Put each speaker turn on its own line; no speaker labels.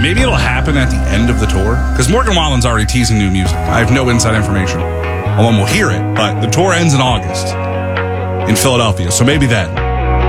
maybe it'll happen at the end of the tour, because Morgan Wallen's already teasing new music. I have no inside information on when we'll hear it, but the tour ends in August in Philadelphia, so maybe then.